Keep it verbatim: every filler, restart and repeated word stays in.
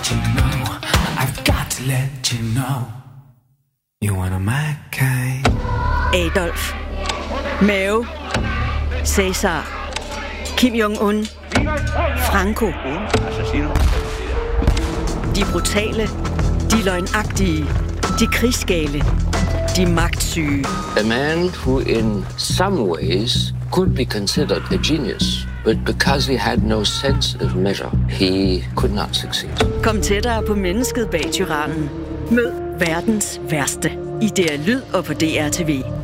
let you know. I've got to let you know. You one of my kind. Adolf, Mao, Cæsar, Kim Jong-un, Franco. De brutale, de løgnagtige, de krigsgale, de magtsyge. A man who in some ways could be considered a genius, but because he had no sense of measure, he could not succeed. Kom tættere på mennesket bag tyrannen. Mød verdens værste i D R Lyd og på D R T V.